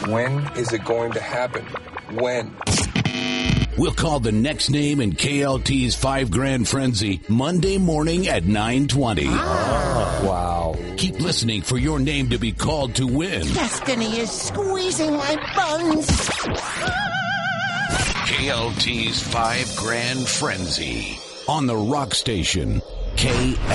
When is it going to happen? When? We'll call the next name in KLT's 5 Grand Frenzy Monday morning at 9:20. Wow. Keep listening for your name to be called to win. Destiny is squeezing my buns. KLT's 5 Grand Frenzy on the Rock Station, KLTY.